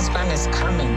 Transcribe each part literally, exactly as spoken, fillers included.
husband is coming.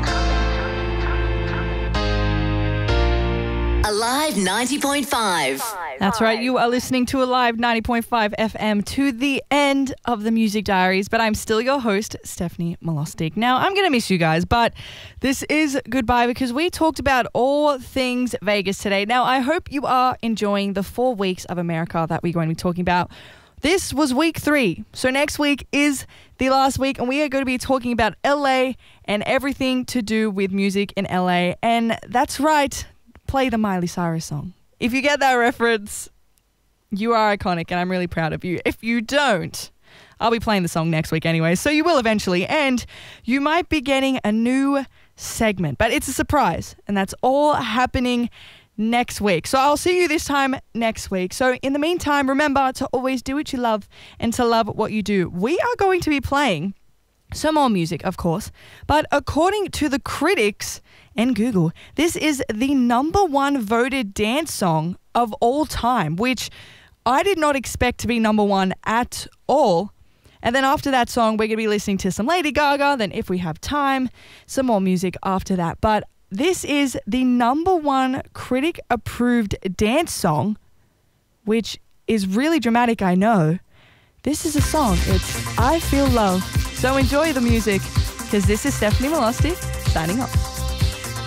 Alive ninety point five. That's right, you are listening to Alive ninety point five F M to the end of the Music Diaries, but I'm still your host, Stephanie Milostic. Now, I'm going to miss you guys, but this is goodbye because we talked about all things Vegas today. Now, I hope you are enjoying the four weeks of America that we're going to be talking about. This was week three, so next week is the last week, and we are going to be talking about L A and everything to do with music in L A, and that's right, play the Miley Cyrus song. If you get that reference, you are iconic, and I'm really proud of you. If you don't, I'll be playing the song next week anyway, so you will eventually, and you might be getting a new segment, but it's a surprise, and that's all happening next week. So I'll see you this time next week. So in the meantime, remember to always do what you love and to love what you do. We are going to be playing some more music, of course, but according to the critics and Google, this is the number one voted dance song of all time, which I did not expect to be number one at all. And then after that song, we're going to be listening to some Lady Gaga. Then if we have time, some more music after that. But this is the number one critic-approved dance song, which is really dramatic, I know. This is a song. It's I Feel Love. So enjoy the music, because this is Stephanie Milostic signing off.